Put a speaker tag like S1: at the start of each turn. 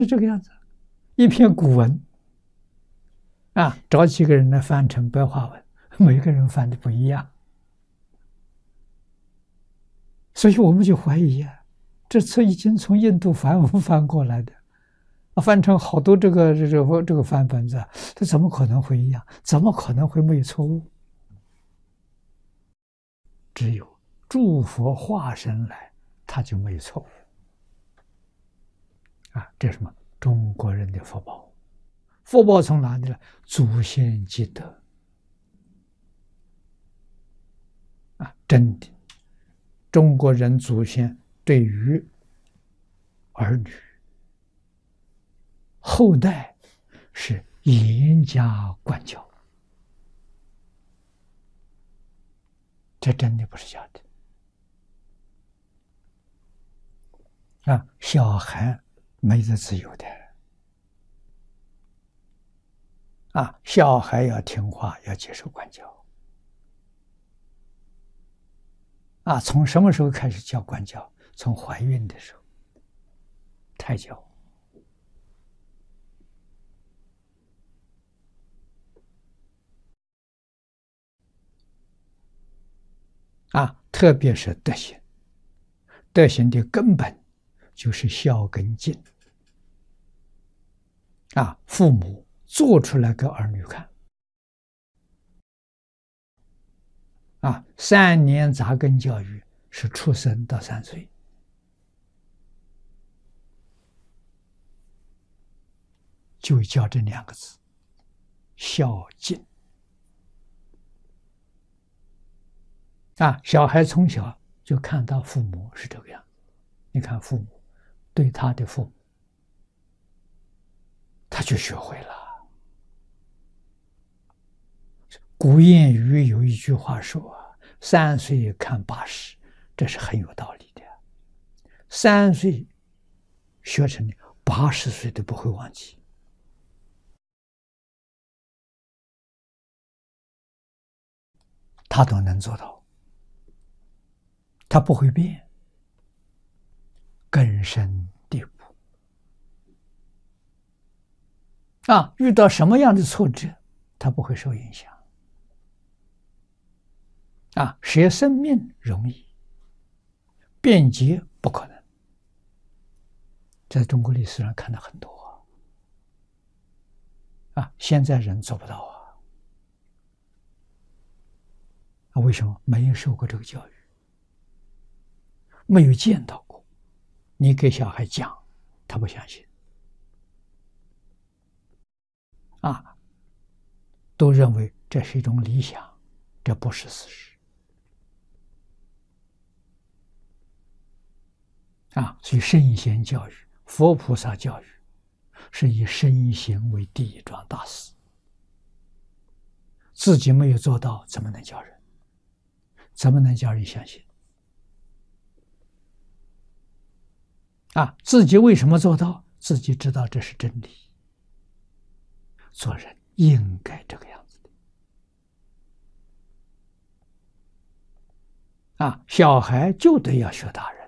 S1: 是这个样子，一篇古文找几个人来翻成白话文，每个人翻的不一样，所以我们就怀疑这次已经从印度梵文翻过来的，翻成好多这个翻本子，这怎么可能会一样？怎么可能会没有错误？只有诸佛化身来，他就没有错误这是什么？中国人的福报。福报从哪里来？祖先积德真的，中国人祖先对于儿女后代是严加管教，这真的不是假的小孩没得自由的小孩要听话，要接受管教从什么时候开始教管教？从怀孕的时候，胎教特别是德行，德行的根本就是孝跟敬父母做出来给儿女看3年扎根教育是出生到3岁，就教这2个字：孝敬小孩从小就看到父母是这个样子，你看父母对他的父母，他就学会了。古谚语有一句话说3岁看80，这是很有道理的。3岁学成的，80岁都不会忘记。他都能做到，他不会变，根深蒂固遇到什么样的挫折，他不会受影响学生命容易，便捷不可能。在中国历史上看到很多现在人做不到为什么？没有受过这个教育，没有见到过。你给小孩讲，他不相信都认为这是一种理想，这不是事实所以圣贤教育、佛菩萨教育是以身行为第一桩大事，自己没有做到，怎么能教人？怎么能叫人相信自己为什么做到？自己知道这是真理，做人应该这个样子的小孩就得要学大人